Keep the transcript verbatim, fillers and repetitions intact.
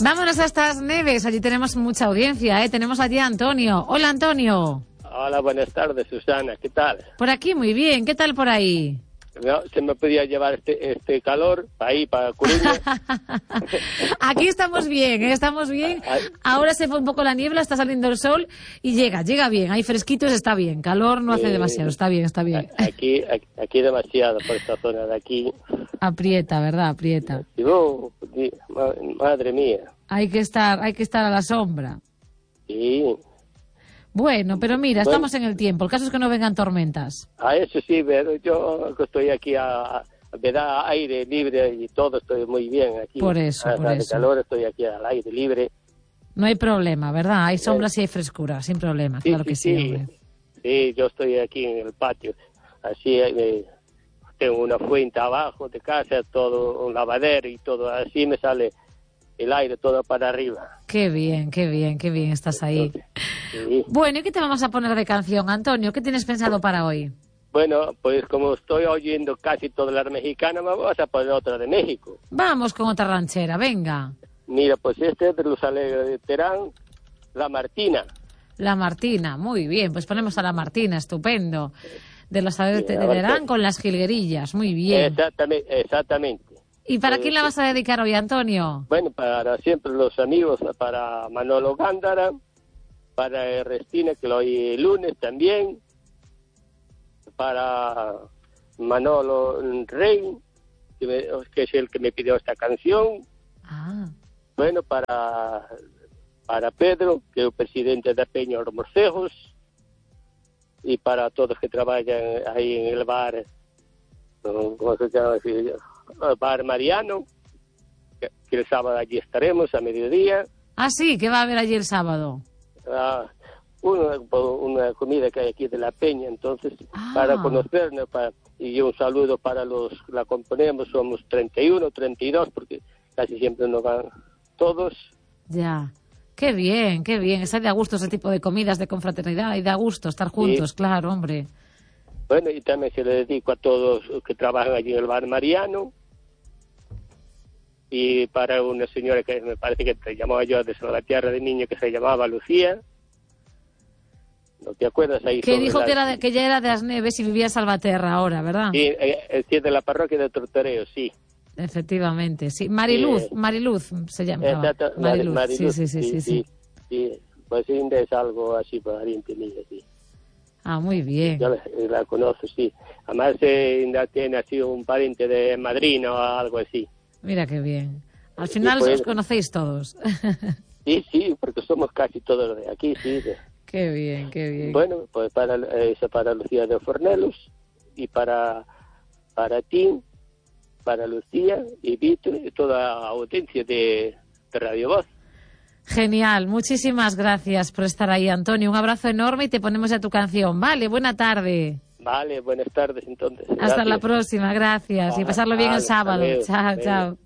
Vámonos hasta As Neves, allí tenemos mucha audiencia, ¿eh? Tenemos allí a Antonio. Hola, Antonio. Hola, buenas tardes, Susana, ¿qué tal? Por aquí muy bien, ¿qué tal por ahí? No, se me podía llevar este este calor para ahí, para Coruña. Aquí estamos bien, ¿eh? Estamos bien. Ahora se fue un poco la niebla, está saliendo el sol y llega, llega bien. Hay fresquitos, está bien. Calor no hace eh, demasiado, está bien, está bien. Aquí, aquí, aquí demasiado por esta zona de aquí. Aprieta, ¿verdad? Aprieta. Oh, madre mía. Hay que estar, hay que estar a la sombra. Sí. Bueno, pero mira, bueno, estamos en el tiempo. El caso es que no vengan tormentas. A eso sí, pero yo estoy aquí a, me da aire libre y todo, estoy muy bien aquí. Por eso, a, por a eso. calor estoy aquí al aire libre. No hay problema, ¿verdad? Hay sombras y hay frescura, sin problema, sí, claro sí, que sí, sí. hombre. Sí, yo estoy aquí en el patio. Así eh, tengo una fuente abajo de casa, todo un lavadero y todo. Así me sale el aire todo para arriba. Qué bien, qué bien, qué bien estás ahí. Sí. Bueno, ¿y qué te vamos a poner de canción, Antonio? ¿Qué tienes pensado para hoy? Bueno, pues como estoy oyendo casi todas las mexicanas, me vas a poner otra de México. Vamos con otra ranchera, venga. Mira, pues este es de los Alegres de Terán, La Martina. La Martina, muy bien, pues ponemos a La Martina, estupendo. De los Alegres de Terán con las jilguerillas, muy bien. Exactamente, exactamente. ¿Y para quién la vas a dedicar hoy, Antonio? Bueno, para siempre los amigos, para Manolo Gándara, para Ernestina, que lo oí el lunes también, para Manolo Rey, que, me, que es el que me pidió esta canción. Ah. Bueno, para, para Pedro, que es el presidente de Peña Los Morcejos, y para todos los que trabajan ahí en el bar, ¿cómo se llama? El bar Mariano, que, que el sábado allí estaremos a mediodía. Ah, sí, ¿qué va a haber allí el sábado? Uh, una, una comida que hay aquí de la Peña, entonces ah. para conocernos para, y un saludo para los la componemos, somos treinta y uno, treinta y dos, porque casi siempre nos van todos. Ya, qué bien, qué bien, es de a gusto ese tipo de comidas de confraternidad y da gusto estar juntos, sí. Claro, hombre. Bueno, y también se le dedico a todos los que trabajan allí en el bar Mariano, y para una señora que me parece que te llamaba yo desde la tierra de niño, que se llamaba Lucía. ¿No te acuerdas ahí? Que dijo la... que, era de, que ya era de As Neves y vivía en Salvaterra ahora, ¿verdad? Sí, es de la parroquia de Tortoreo, sí. Efectivamente, sí. Mariluz, sí. Mariluz se llama. Exacto, Mariluz. Mariluz. Sí, sí, sí, sí, sí, sí. sí. Pues Inda es algo así, pariente mía, sí. Ah, muy bien. Yo la, la conozco, sí. Además, eh, Inda tiene así un pariente de madrina o algo así. Mira qué bien. Al final pues, os conocéis todos. Sí, sí, porque somos casi todos de aquí, sí. Qué bien, qué bien. Bueno, pues para eso para Lucía de Fornelos y para para ti, para Lucía y Víctor y toda la audiencia de, de Radio Voz. Genial, muchísimas gracias por estar ahí, Antonio. Un abrazo enorme y te ponemos ya tu canción. Vale, buena tarde. Vale, buenas tardes entonces. Hasta gracias. La próxima, gracias. Vale, y pasarlo bien vale, el sábado. Chao, chao.